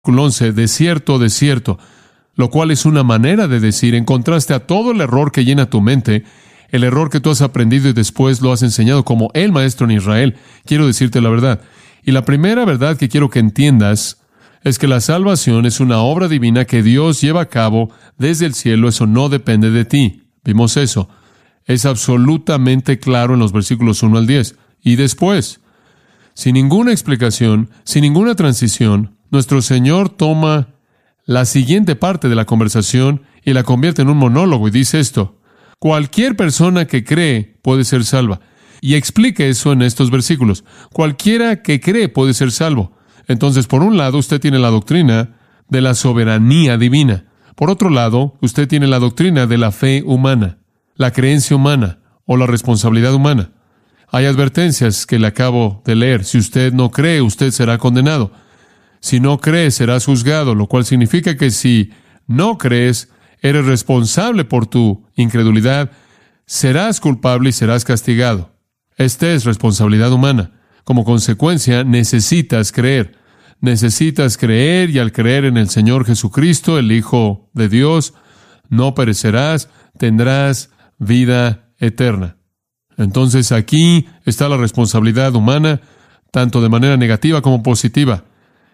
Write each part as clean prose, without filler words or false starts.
11, de cierto, lo cual es una manera de decir, en contraste a todo el error que llena tu mente, el error que tú has aprendido y después lo has enseñado como el maestro en Israel, quiero decirte la verdad. Y la primera verdad que quiero que entiendas es que la salvación es una obra divina que Dios lleva a cabo desde el cielo. Eso no depende de ti. Vimos eso. Es absolutamente claro en los versículos 1 al 10. Y después, sin ninguna explicación, sin ninguna transición, nuestro Señor toma la siguiente parte de la conversación y la convierte en un monólogo y dice esto: cualquier persona que cree puede ser salva. Y explica eso en estos versículos. Cualquiera que cree puede ser salvo. Entonces, por un lado, usted tiene la doctrina de la soberanía divina. Por otro lado, usted tiene la doctrina de la fe humana, la creencia humana o la responsabilidad humana. Hay advertencias que le acabo de leer. Si usted no cree, usted será condenado. Si no cree, serás juzgado, lo cual significa que si no crees, eres responsable por tu incredulidad, serás culpable y serás castigado. Esta es responsabilidad humana. Como consecuencia, necesitas creer. Necesitas creer, y al creer en el Señor Jesucristo, el Hijo de Dios, no perecerás, tendrás vida eterna. Entonces aquí está la responsabilidad humana, tanto de manera negativa como positiva.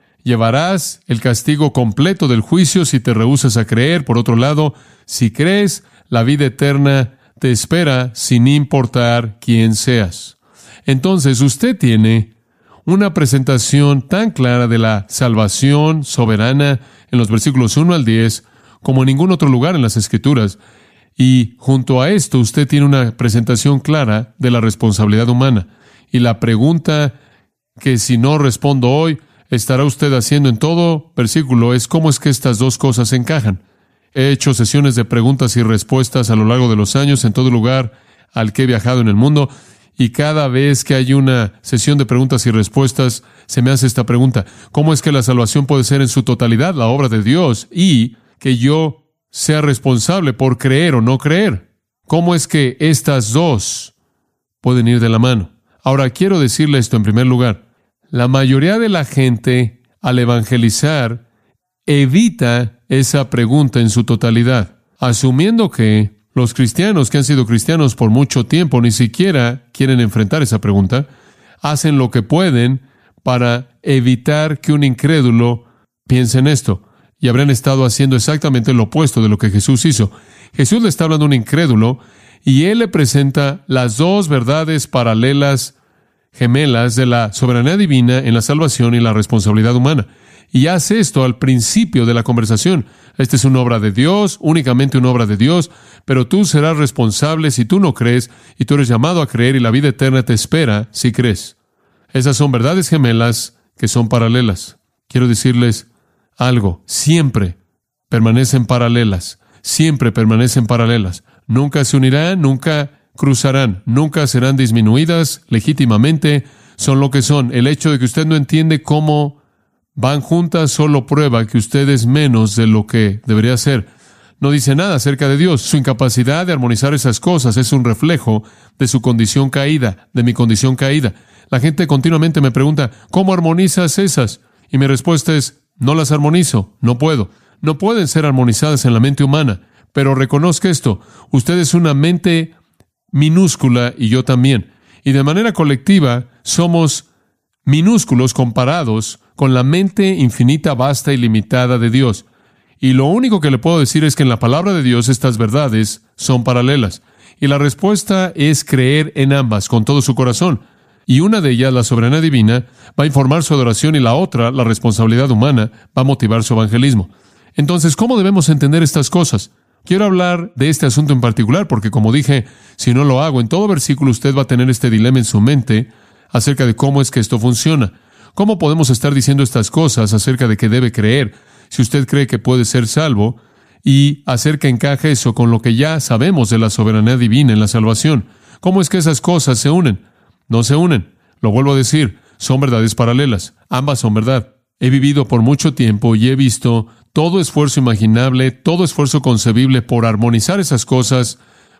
Llevarás el castigo completo del juicio si te rehusas a creer. Por otro lado, si crees, la vida eterna te espera sin importar quién seas. Entonces, usted tiene una presentación tan clara de la salvación soberana en los versículos 1 al 10 como en ningún otro lugar en las Escrituras. Y junto a esto, usted tiene una presentación clara de la responsabilidad humana. Y la pregunta que, si no respondo hoy, estará usted haciendo en todo versículo es: ¿cómo es que estas dos cosas encajan? He hecho sesiones de preguntas y respuestas a lo largo de los años en todo lugar al que he viajado en el mundo, y cada vez que hay una sesión de preguntas y respuestas, se me hace esta pregunta: ¿cómo es que la salvación puede ser en su totalidad la obra de Dios y que yo sea responsable por creer o no creer? ¿Cómo es que estas dos pueden ir de la mano? Ahora, quiero decirle esto en primer lugar. La mayoría de la gente, al evangelizar, evita esa pregunta en su totalidad, asumiendo que los cristianos que han sido cristianos por mucho tiempo ni siquiera quieren enfrentar esa pregunta. Hacen lo que pueden para evitar que un incrédulo piense en esto, y habrán estado haciendo exactamente lo opuesto de lo que Jesús hizo. Jesús le está hablando a un incrédulo, y Él le presenta las dos verdades paralelas, gemelas, de la soberanía divina en la salvación y la responsabilidad humana. Y hace esto al principio de la conversación. Esta es una obra de Dios, únicamente una obra de Dios, pero tú serás responsable si tú no crees, y tú eres llamado a creer, y la vida eterna te espera si crees. Esas son verdades gemelas que son paralelas. Quiero decirles algo: siempre permanecen paralelas, siempre permanecen paralelas. Nunca se unirán, nunca cruzarán, nunca serán disminuidas legítimamente, son lo que son. El hecho de que usted no entiende cómo van juntas solo prueba que usted es menos de lo que debería ser. No dice nada acerca de Dios. Su incapacidad de armonizar esas cosas es un reflejo de su condición caída, de mi condición caída. La gente continuamente me pregunta: ¿cómo armonizas esas? Y mi respuesta es: no las armonizo, no puedo. No pueden ser armonizadas en la mente humana. Pero reconozca esto: usted es una mente minúscula y yo también. Y de manera colectiva somos minúsculos comparados con la mente infinita, vasta y limitada de Dios. Y lo único que le puedo decir es que en la palabra de Dios estas verdades son paralelas. Y la respuesta es creer en ambas con todo su corazón. Y una de ellas, la soberanía divina, va a informar su adoración, y la otra, la responsabilidad humana, va a motivar su evangelismo. Entonces, ¿cómo debemos entender estas cosas? Quiero hablar de este asunto en particular porque, como dije, si no lo hago, en todo versículo usted va a tener este dilema en su mente acerca de cómo es que esto funciona. ¿Cómo podemos estar diciendo estas cosas acerca de que debe creer si usted cree que puede ser salvo, y hacer que encaje eso con lo que ya sabemos de la soberanía divina en la salvación? ¿Cómo es que esas cosas se unen? No se unen. Lo vuelvo a decir, son verdades paralelas. Ambas son verdad. He vivido por mucho tiempo y he visto todo esfuerzo imaginable, todo esfuerzo concebible por armonizar esas cosas,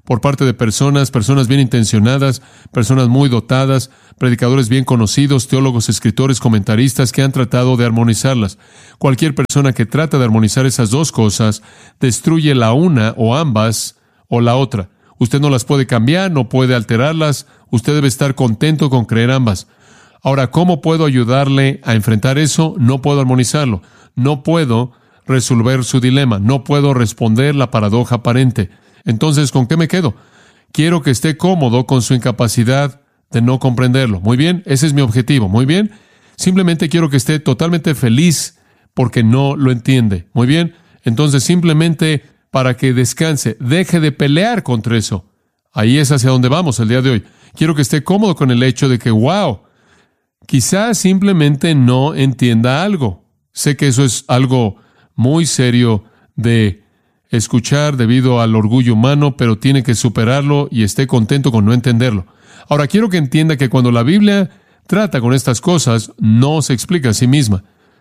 por parte de personas bien intencionadas, personas muy dotadas, predicadores bien conocidos, teólogos, escritores, comentaristas que han tratado de armonizarlas. Cualquier persona que trata de armonizar esas dos cosas destruye la una o ambas o la otra. Usted no las puede cambiar, no puede alterarlas. Usted debe estar contento con creer ambas. Ahora, ¿cómo puedo ayudarle a enfrentar eso? No puedo armonizarlo. No puedo resolver su dilema. No puedo responder la paradoja aparente. Entonces, ¿con qué me quedo? Quiero que esté cómodo con su incapacidad de no comprenderlo. Muy bien, ese es mi objetivo. Muy bien, simplemente quiero que esté totalmente feliz porque no lo entiende. Muy bien, entonces simplemente para que descanse, deje de pelear contra eso. Ahí es hacia donde vamos el día de hoy. Quiero que esté cómodo con el hecho de que, wow, quizás simplemente no entienda algo. Sé que eso es algo muy serio de escuchar debido al orgullo humano, pero tiene que superarlo y esté contento con no entenderlo. Ahora, quiero que entienda que cuando la Biblia trata con estas cosas, no se explica a sí misma.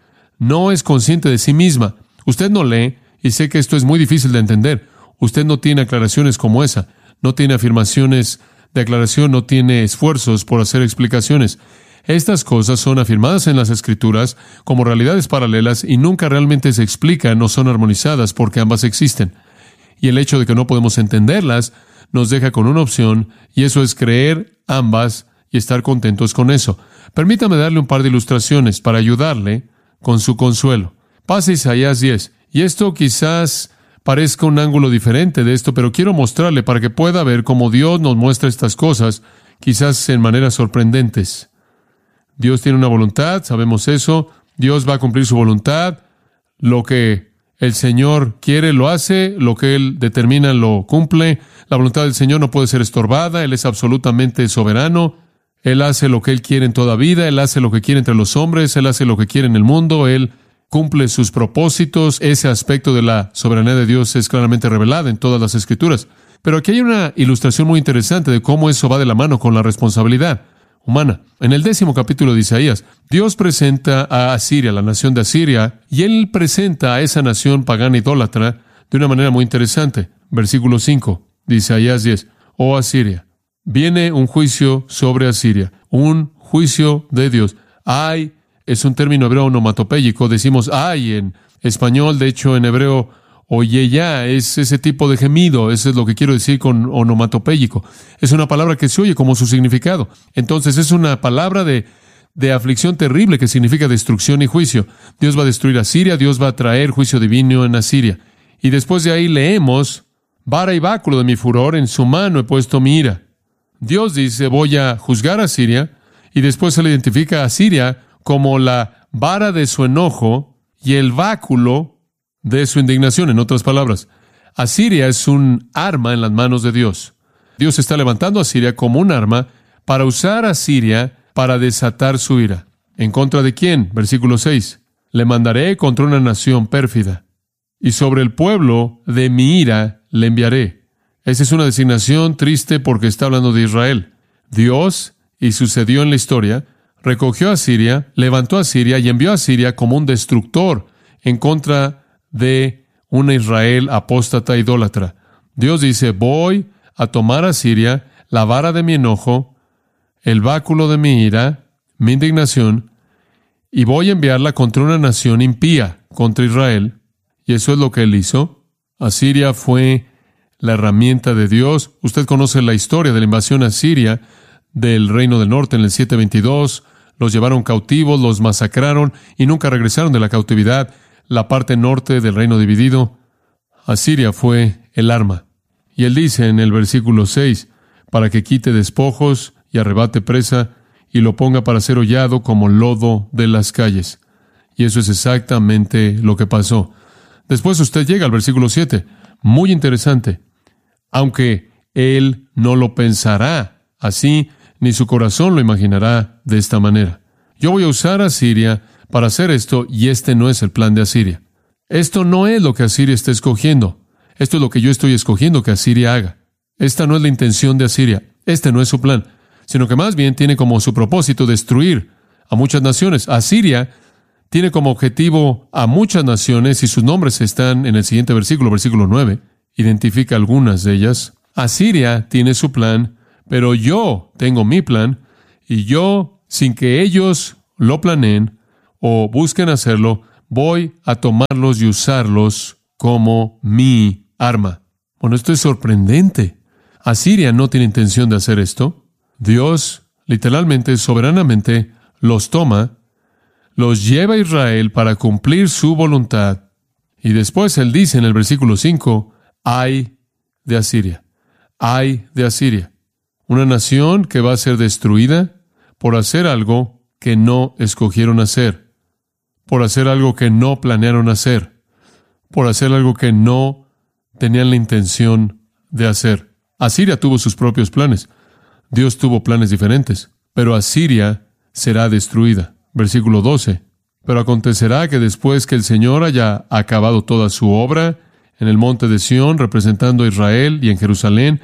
No es consciente de sí misma. Usted no lee, y sé que esto es muy difícil de entender. Usted no tiene aclaraciones como esa. No tiene afirmaciones de aclaración, no tiene esfuerzos por hacer explicaciones. Estas cosas son afirmadas en las Escrituras como realidades paralelas y nunca realmente se explican o son armonizadas porque ambas existen. Y el hecho de que no podemos entenderlas nos deja con una opción, y eso es creer ambas y estar contentos con eso. Permítame darle un par de ilustraciones para ayudarle con su consuelo. Pase Isaías 10, y esto quizás parezca un ángulo diferente de esto, pero quiero mostrarle para que pueda ver cómo Dios nos muestra estas cosas, quizás en maneras sorprendentes. Dios tiene una voluntad, sabemos eso. Dios va a cumplir su voluntad. Lo que el Señor quiere lo hace, lo que Él determina lo cumple. La voluntad del Señor no puede ser estorbada. Él es absolutamente soberano. Él hace lo que Él quiere en toda vida. Él hace lo que quiere entre los hombres. Él hace lo que quiere en el mundo. Él cumple sus propósitos. Ese aspecto de la soberanía de Dios es claramente revelado en todas las Escrituras. Pero aquí hay una ilustración muy interesante de cómo eso va de la mano con la responsabilidad humana. En el 10º capítulo de Isaías, Dios presenta a Asiria, la nación de Asiria, y Él presenta a esa nación pagana idólatra de una manera muy interesante. Versículo 5 de Isaías 10. Oh Asiria, viene un juicio sobre Asiria, un juicio de Dios. Ay, es un término hebreo onomatopéyico, decimos ay en español, de hecho en hebreo oye ya, es ese tipo de gemido, eso es lo que quiero decir con onomatopéyico. Es una palabra que se oye como su significado. Entonces es una palabra de aflicción terrible que significa destrucción y juicio. Dios va a destruir a Asiria, Dios va a traer juicio divino en Asiria. Y después de ahí leemos, vara y báculo de mi furor, en su mano he puesto mi ira. Dios dice, voy a juzgar a Asiria, y después se le identifica a Asiria como la vara de su enojo y el báculo de su indignación. En otras palabras, Asiria es un arma en las manos de Dios. Dios está levantando a Asiria como un arma para usar a Asiria para desatar su ira. ¿En contra de quién? Versículo 6. Le mandaré contra una nación pérfida, y sobre el pueblo de mi ira le enviaré. Esa es una designación triste porque está hablando de Israel. Dios, y sucedió en la historia, recogió a Siria, levantó a Siria y envió a Siria como un destructor en contra de una Israel apóstata idólatra. Dios dice, voy a tomar a Siria, la vara de mi enojo, el báculo de mi ira, mi indignación, y voy a enviarla contra una nación impía, contra Israel. Y eso es lo que Él hizo. Asiria fue la herramienta de Dios. Usted conoce la historia de la invasión a Siria del Reino del Norte en el 722. Los llevaron cautivos, los masacraron y nunca regresaron de la cautividad. La parte norte del reino dividido, Asiria fue el arma. Y Él dice en el versículo 6, para que quite despojos y arrebate presa y lo ponga para ser hollado como lodo de las calles. Y eso es exactamente lo que pasó. Después usted llega al versículo 7, muy interesante. Aunque él no lo pensará así, ni su corazón lo imaginará de esta manera. Yo voy a usar a Asiria para hacer esto, y este no es el plan de Asiria. Esto no es lo que Asiria está escogiendo. Esto es lo que yo estoy escogiendo que Asiria haga. Esta no es la intención de Asiria. Este no es su plan, sino que más bien tiene como su propósito destruir a muchas naciones. Asiria tiene como objetivo a muchas naciones, y sus nombres están en el siguiente versículo, versículo 9. Identifica algunas de ellas. Asiria tiene su plan, pero yo tengo mi plan, y yo, sin que ellos lo planeen o busquen hacerlo, voy a tomarlos y usarlos como mi arma. Bueno, esto es sorprendente. Asiria no tiene intención de hacer esto. Dios, literalmente, soberanamente, los toma, los lleva a Israel para cumplir su voluntad. Y después Él dice en el versículo 5, ¡ay de Asiria! ¡Ay de Asiria! Una nación que va a ser destruida por hacer algo que no escogieron hacer, por hacer algo que no planearon hacer, por hacer algo que no tenían la intención de hacer. Asiria tuvo sus propios planes. Dios tuvo planes diferentes, pero Asiria será destruida. Versículo 12. Pero acontecerá que después que el Señor haya acabado toda su obra en el monte de Sión, representando a Israel, y en Jerusalén,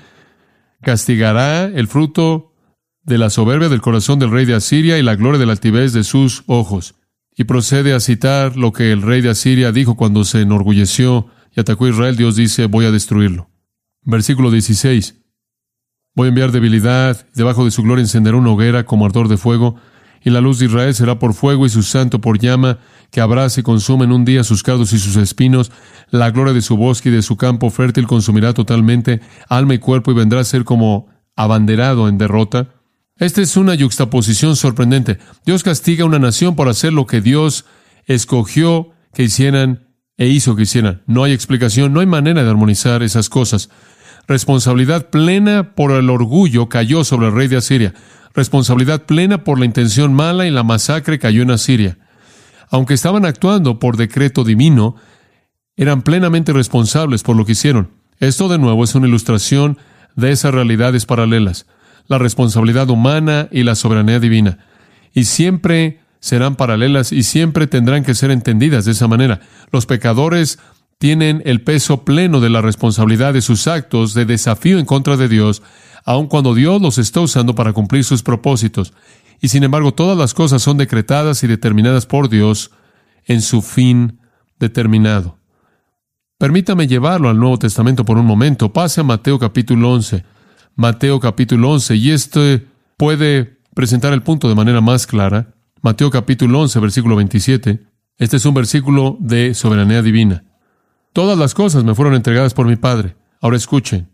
castigará el fruto de la soberbia del corazón del rey de Asiria y la gloria de la altivez de sus ojos. Y procede a citar lo que el rey de Asiria dijo cuando se enorgulleció y atacó a Israel. Dios dice, voy a destruirlo. Versículo 16. Voy a enviar debilidad, debajo de su gloria encenderá una hoguera como ardor de fuego, y la luz de Israel será por fuego y su santo por llama, que abraza y consume en un día sus cardos y sus espinos. La gloria de su bosque y de su campo fértil consumirá totalmente alma y cuerpo, y vendrá a ser como abanderado en derrota. Esta es una yuxtaposición sorprendente. Dios castiga a una nación por hacer lo que Dios escogió que hicieran e hizo que hicieran. No hay explicación, no hay manera de armonizar esas cosas. Responsabilidad plena por el orgullo cayó sobre el rey de Asiria. Responsabilidad plena por la intención mala, y la masacre cayó en Asiria. Aunque estaban actuando por decreto divino, eran plenamente responsables por lo que hicieron. Esto, de nuevo, es una ilustración de esas realidades paralelas: la responsabilidad humana y la soberanía divina. Y siempre serán paralelas y siempre tendrán que ser entendidas de esa manera. Los pecadores tienen el peso pleno de la responsabilidad de sus actos de desafío en contra de Dios, aun cuando Dios los está usando para cumplir sus propósitos. Y sin embargo, todas las cosas son decretadas y determinadas por Dios en su fin determinado. Permítame llevarlo al Nuevo Testamento por un momento. Pase a Mateo capítulo 11. Mateo capítulo 11, y este puede presentar el punto de manera más clara. Mateo capítulo 11, versículo 27. Este es un versículo de soberanía divina. Todas las cosas me fueron entregadas por mi Padre. Ahora escuchen.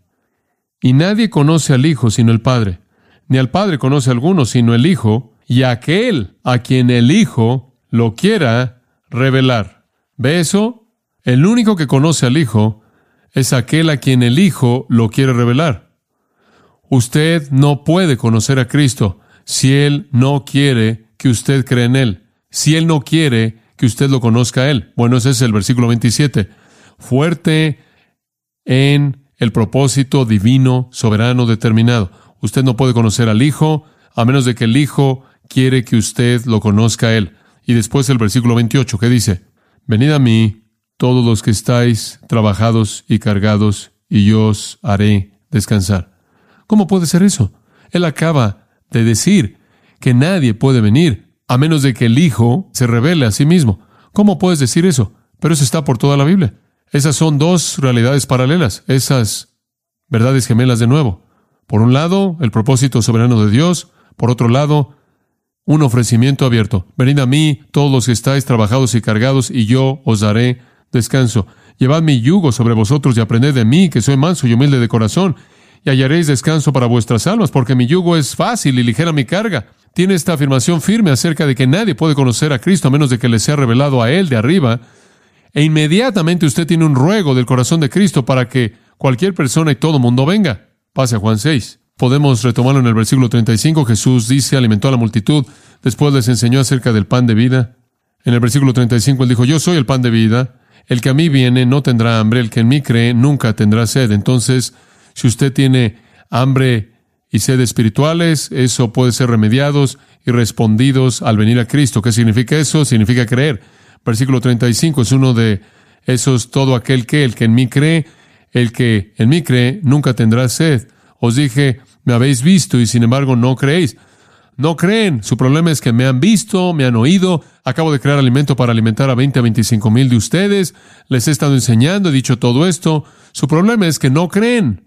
Y nadie conoce al Hijo sino el Padre, ni al Padre conoce a alguno sino el Hijo, y aquel a quien el Hijo lo quiera revelar. ¿Ve eso? El único que conoce al Hijo es aquel a quien el Hijo lo quiere revelar. Usted no puede conocer a Cristo si Él no quiere que usted crea en Él, si Él no quiere que usted lo conozca a Él. Bueno, ese es el versículo 27. Fuerte en el propósito divino, soberano, determinado. Usted no puede conocer al Hijo a menos de que el Hijo quiere que usted lo conozca a Él. Y después el versículo 28, ¿qué dice? Venid a mí, todos los que estáis trabajados y cargados, y yo os haré descansar. ¿Cómo puede ser eso? Él acaba de decir que nadie puede venir a menos de que el Hijo se revele a sí mismo. ¿Cómo puedes decir eso? Pero eso está por toda la Biblia. Esas son dos realidades paralelas, esas verdades gemelas de nuevo. Por un lado, el propósito soberano de Dios. Por otro lado, un ofrecimiento abierto. Venid a mí, todos los que estáis trabajados y cargados, y yo os daré descanso. Llevad mi yugo sobre vosotros y aprended de mí, que soy manso y humilde de corazón, y hallaréis descanso para vuestras almas, porque mi yugo es fácil y ligera mi carga. Tiene esta afirmación firme acerca de que nadie puede conocer a Cristo a menos de que le sea revelado a Él de arriba. E inmediatamente usted tiene un ruego del corazón de Cristo para que cualquier persona y todo mundo venga. Pase a Juan 6. Podemos retomarlo en el versículo 35. Jesús dice, alimentó a la multitud, después les enseñó acerca del pan de vida. En el versículo 35 Él dijo, yo soy el pan de vida. El que a mí viene no tendrá hambre, el que en mí cree nunca tendrá sed. Entonces, si usted tiene hambre y sed espirituales, eso puede ser remediados y respondidos al venir a Cristo. ¿Qué significa eso? Significa creer. Versículo 35 es uno de esos: todo aquel que, el que en mí cree, el que en mí cree, nunca tendrá sed. Os dije, me habéis visto y sin embargo no creéis. No creen. Su problema es que me han visto, me han oído. Acabo de crear alimento para alimentar a 20 a 25 mil de ustedes. Les he estado enseñando, he dicho todo esto. Su problema es que no creen.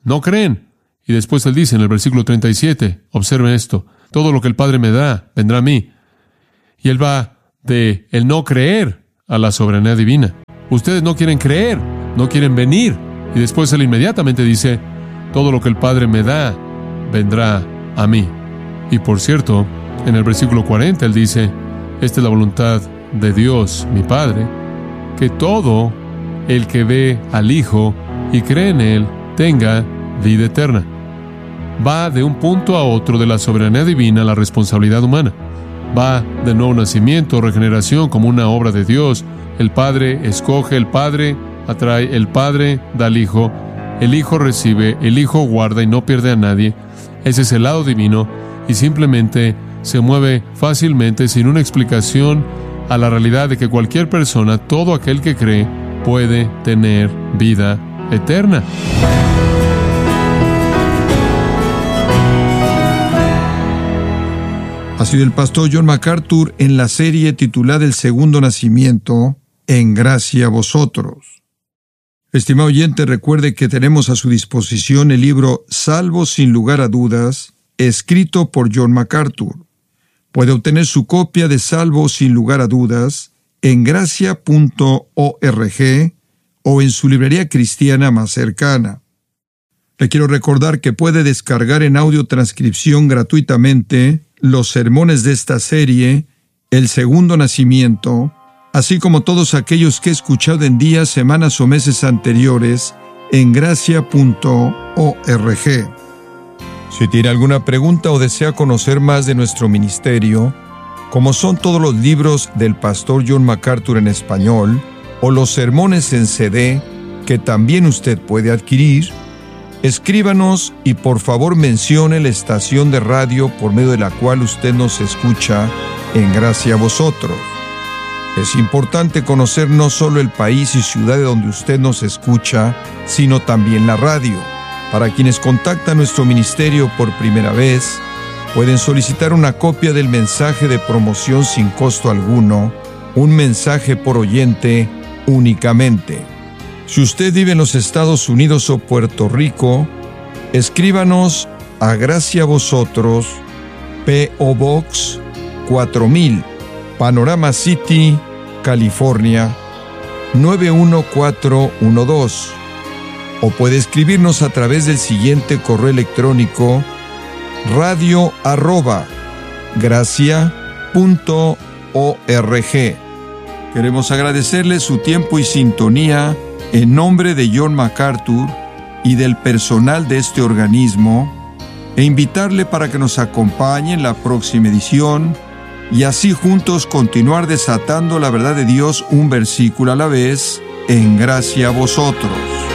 no creen. Y después él dice en el versículo 37, observen esto, todo lo que el Padre me da vendrá a mí. Y él va de el no creer a la soberanía divina. Ustedes no quieren creer, no quieren venir. Y después él inmediatamente dice, todo lo que el Padre me da vendrá a mí. Y por cierto, en el versículo 40 él dice, esta es la voluntad de Dios, mi Padre, que todo el que ve al Hijo y cree en Él tenga vida eterna. Va de un punto a otro de la soberanía divina a la responsabilidad humana. Va de nuevo nacimiento, regeneración como una obra de Dios. El Padre escoge, el Padre atrae, el Padre da al Hijo, el Hijo recibe, el Hijo guarda y no pierde a nadie. Ese es el lado divino y simplemente se mueve fácilmente sin una explicación a la realidad de que cualquier persona, todo aquel que cree, puede tener vida eterna. Ha sido el pastor John MacArthur en la serie titulada El Segundo Nacimiento, En Gracia a Vosotros. Estimado oyente, recuerde que tenemos a su disposición el libro Salvo sin lugar a dudas, escrito por John MacArthur. Puede obtener su copia de Salvo sin lugar a dudas en gracia.org o en su librería cristiana más cercana. Le quiero recordar que puede descargar en audio transcripción gratuitamente los sermones de esta serie, El Segundo Nacimiento, así como todos aquellos que he escuchado en días, semanas o meses anteriores en gracia.org. Si tiene alguna pregunta o desea conocer más de nuestro ministerio, como son todos los libros del pastor John MacArthur en español, o los sermones en CD, que también usted puede adquirir, escríbanos y por favor mencione la estación de radio por medio de la cual usted nos escucha en Gracia a Vosotros. Es importante conocer no solo el país y ciudad de donde usted nos escucha, sino también la radio. Para quienes contactan nuestro ministerio por primera vez, pueden solicitar una copia del mensaje de promoción sin costo alguno, un mensaje por oyente únicamente. Si usted vive en los Estados Unidos o Puerto Rico, escríbanos a Gracia a Vosotros, P.O. Box 4000, Panorama City, California, 91412. O puede escribirnos a través del siguiente correo electrónico: radio@gracia.org. Queremos agradecerle su tiempo y sintonía en nombre de John MacArthur y del personal de este organismo, e invitarle para que nos acompañe en la próxima edición y así juntos continuar desatando la verdad de Dios un versículo a la vez en Gracia a Vosotros.